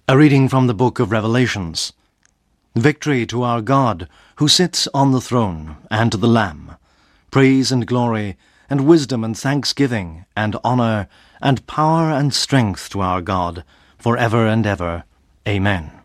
A reading from the book of Revelations. Victory to our God, who sits on the throne, and to the Lamb. Praise and glory, and wisdom and thanksgiving, and honor, and power and strength to our God, for ever and ever. Amen.